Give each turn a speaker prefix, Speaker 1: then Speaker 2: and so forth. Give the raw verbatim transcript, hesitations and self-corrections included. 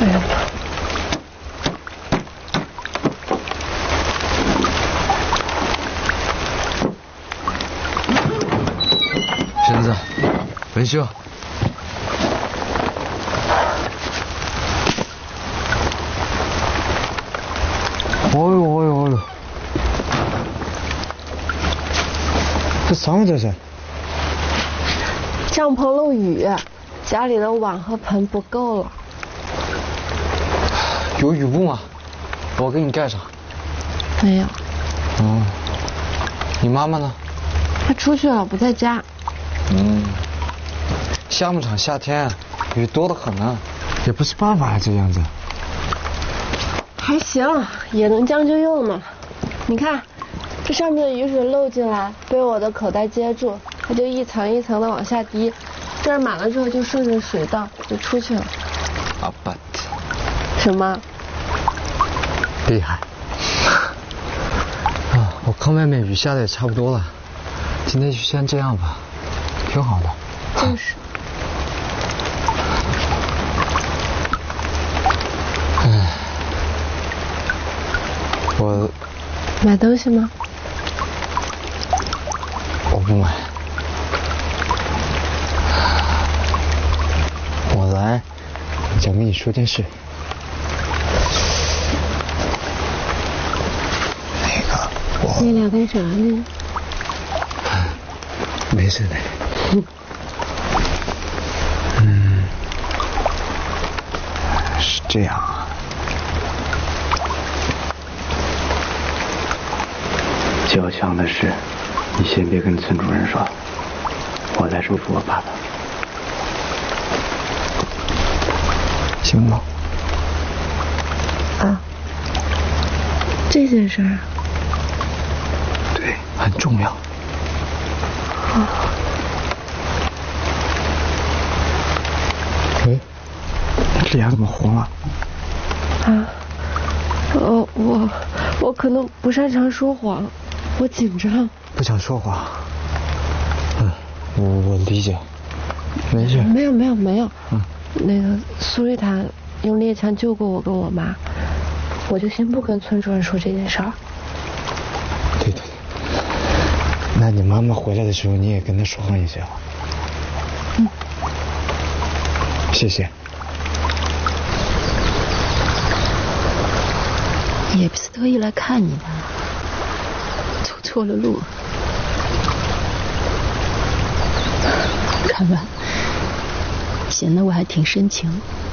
Speaker 1: 哎呀，
Speaker 2: 婶子，文秀。
Speaker 3: 哦呦哦呦哦呦！这啥嘛这是？
Speaker 1: 帐篷漏雨，家里的碗和盆不够了。
Speaker 2: 有雨布吗？我给你盖上。
Speaker 1: 没有。
Speaker 2: 哦。你妈妈呢？
Speaker 1: 她出去了，不在家。
Speaker 2: 嗯。夏牧场夏天雨多得很呢，
Speaker 3: 也不是办法呀，这样子。
Speaker 1: 还行，也能将就用嘛。你看，这上面的雨水漏进来，被我的口袋接住，它就一层一层的往下滴，这儿满了之后就顺着水道就出去了。
Speaker 2: 啊不。
Speaker 1: 什么？
Speaker 3: 厉害。啊，我看外面雨下的也差不多了，今天就先这样吧，挺好的。
Speaker 1: 就是。
Speaker 3: 唉。我
Speaker 1: 买东西吗？
Speaker 3: 我不买。我来想跟你说件事。那个我
Speaker 1: 你俩干啥呢？
Speaker 3: 没事的。嗯，是这样啊。较强的事，你先别跟村主任说，我来说服我爸爸，行吗？
Speaker 1: 啊，这件事儿。
Speaker 3: 对，很重要。
Speaker 1: 啊。
Speaker 3: 哎，你脸怎么红了？
Speaker 1: 啊，哦，我我可能不擅长说谎。我紧张，
Speaker 3: 不想说谎。嗯，我我理解，没事。
Speaker 1: 没有没有没有。嗯，那个苏瑞塔用猎枪救过我跟我妈，我就先不跟村主任说这件事儿。
Speaker 3: 对对对。那你妈妈回来的时候，你也跟她说上一些啊。
Speaker 1: 嗯。
Speaker 3: 谢谢。
Speaker 4: 也不是特意来看你的。走错了路，看吧，显得我还挺深情。